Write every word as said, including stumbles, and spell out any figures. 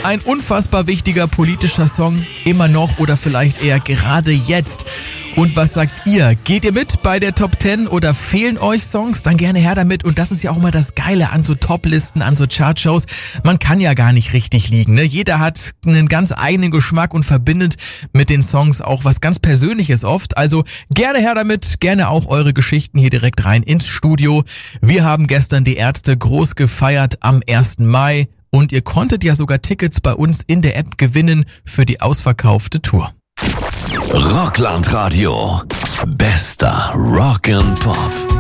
Ein unfassbar wichtiger politischer Song, immer noch oder vielleicht eher gerade jetzt. Und was sagt ihr? Geht ihr mit bei der Top zehn oder fehlen euch Songs? Dann gerne her damit. Und das ist ja auch mal das Geile an so Top-Listen, an so Chartshows. Man kann ja gar nicht richtig liegen, ne? Jeder hat einen ganz eigenen Geschmack und verbindet mit den Songs auch was ganz Persönliches oft. Also gerne her damit, gerne auch eure Geschichten hier direkt rein ins Studio. Wir haben gestern die Ärzte groß gefeiert am ersten Mai. Und ihr konntet ja sogar Tickets bei uns in der App gewinnen für die ausverkaufte Tour. Rockland Radio. Bester Rock and Pop.